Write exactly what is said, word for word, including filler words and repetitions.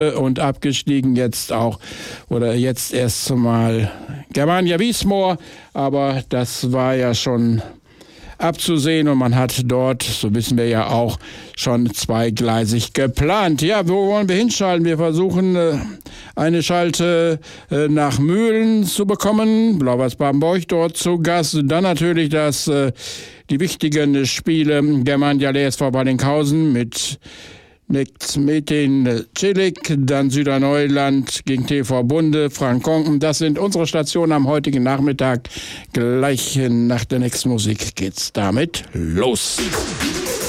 und abgestiegen jetzt auch oder jetzt erst mal Germania Wiesmoor, aber das war ja schon abzusehen und man hat dort, so wissen wir ja auch, schon zweigleisig geplant. Ja, wo wollen wir hinschalten? Wir versuchen eine Schalte nach Mühlen zu bekommen, Blau-Weiß-Baden-Borch dort zu Gast. Dann natürlich das, die wichtigen Spiele Germania L S V Wallinghausen mit Mit Metin Cilic, dann Süderneuland gegen T V Bunde, Frank Konken. Das sind unsere Stationen am heutigen Nachmittag. Gleich nach der nächsten Musik geht's damit los.